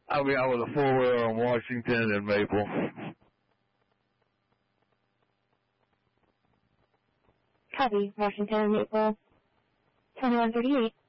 I'll be out with a four-wheeler on Washington and Maple. Copy, Washington and Maple. 2138.